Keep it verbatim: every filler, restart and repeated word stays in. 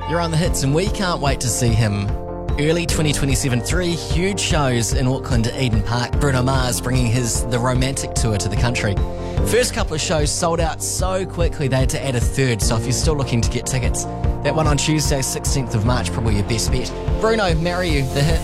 You're on the hits, and we can't wait to see him. Early twenty twenty-seven, three huge shows in Auckland at Eden Park. Bruno Mars bringing his The Romantic Tour to the country. First couple of shows sold out so quickly they had to add a third, so if you're still looking to get tickets, that one on Tuesday, sixteenth of March, probably your best bet. Bruno, Marry You, the hit.